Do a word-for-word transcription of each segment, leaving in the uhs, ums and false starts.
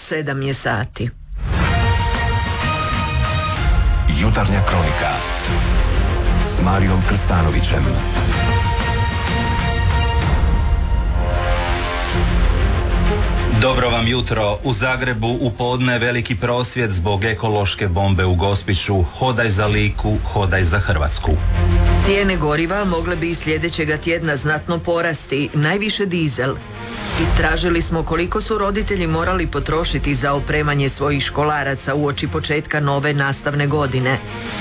sedam je sati. Jutarnja kronika s Marijom Krstanovićem. Dobro vam jutro. U Zagrebu u podne veliki prosvjed zbog ekološke bombe u Gospiću. Hodaj za Liku, hodaj za Hrvatsku. Cijene goriva mogle bi i sljedećega tjedna znatno porasti, najviše dizel. Istražili smo koliko su roditelji morali potrošiti za opremanje svojih školaraca uoči početka nove nastavne godine.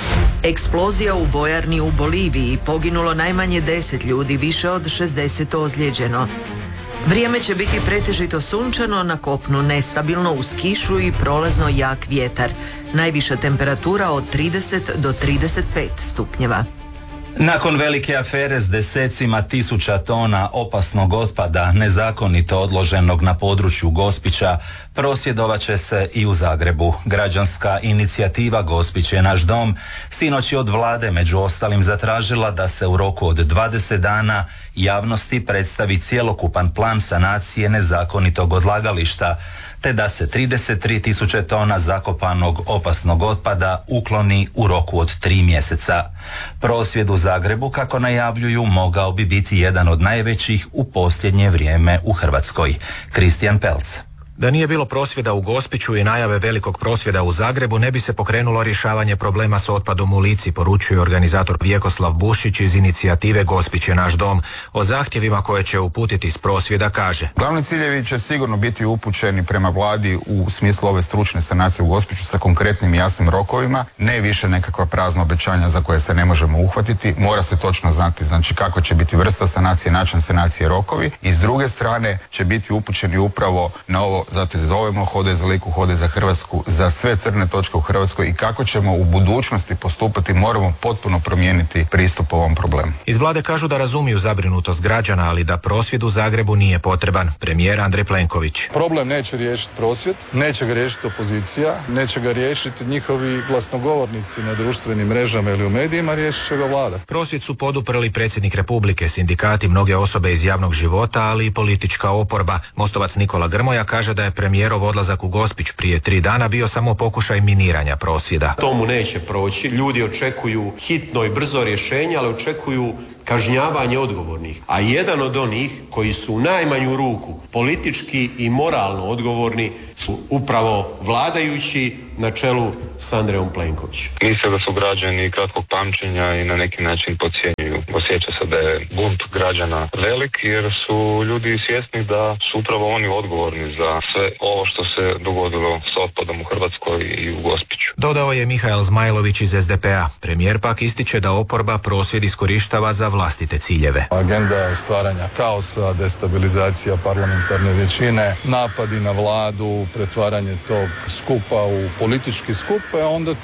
Eksplozija u vojarni u Boliviji, poginulo najmanje deset ljudi, više od šezdeset ozlijeđeno. Vrijeme će biti pretežito sunčano, na kopnu nestabilno uz kišu i prolazno jak vjetar. Najviša temperatura od trideset do trideset pet stupnjeva. Nakon velike afere s desecima tisuća tona opasnog otpada nezakonito odloženog na području Gospića, prosvjedovat će se i u Zagrebu. Građanska inicijativa Gospić je naš dom sinoć je od vlade među ostalim zatražila da se u roku od dvadeset dana javnosti predstavi cjelokupan plan sanacije nezakonitog odlagališta, te da se trideset tri tisuće tona zakopanog opasnog otpada ukloni u roku od tri mjeseca. Prosvjed u Zagrebu, kako najavljuju, mogao bi biti jedan od najvećih u posljednje vrijeme u Hrvatskoj. Kristijan Pelc. Da nije bilo prosvjeda u Gospiću i najave velikog prosvjeda u Zagrebu, ne bi se pokrenulo rješavanje problema s otpadom u Lici, poručuje organizator Vjekoslav Bušić iz inicijative Gospić je naš dom. O zahtjevima koje će uputiti s prosvjeda kaže: Glavni ciljevi će sigurno biti upućeni prema vladi u smislu ove stručne sanacije u Gospiću sa konkretnim i jasnim rokovima, ne više nekakva prazna obećanja za koje se ne možemo uhvatiti. Mora se točno znati, znači kako će biti vrsta sanacije, način sanacije, rokovi, i s druge strane će biti upućeni upravo na ovo, zato je zovemo hodaj za Liku, hodaj za Hrvatsku, za sve crne točke u Hrvatskoj i kako ćemo u budućnosti postupati. Moramo potpuno promijeniti pristup ovom problemu. Iz vlade kažu da razumiju zabrinutost građana, ali da prosvjed u Zagrebu nije potreban. Premijer Andrej Plenković. Problem neće riješiti prosvjed, neće ga riješiti opozicija, neće ga riješiti njihovi glasnogovornici na društvenim mrežama ili u medijima, riješit će ga vlada. Prosvjed su poduprli predsjednik Republike, sindikati, mnoge osobe iz javnog života, ali i politička oporba. Mostovac Nikola Grmoja kaže da je premijerov odlazak u Gospić prije tri dana bio samo pokušaj miniranja prosvjeda. Tomu neće proći, ljudi očekuju hitno i brzo rješenje, ali očekuju kažnjavanje odgovornih. A jedan od onih koji su u najmanju ruku politički i moralno odgovorni su upravo vladajući na čelu s Andrejom Plenkovićem. Misle da su građani kratkog pamćenja i na neki način podcjenjuju. Osjeća se da je bunt građana velik jer su ljudi svjesni da su upravo oni odgovorni za sve ovo što se dogodilo s otpadom u Hrvatskoj i u Gospiću. Dodao je Mihael Zmajlović iz es de pe a. Premijer pak ističe da oporba prosvjed iskorištava za vlastite ciljeve. Agenda stvaranja kaosa, destabilizacija parlamentarne većine, napadi na vladu, pretvaranje tog skupa u politički skup, a onda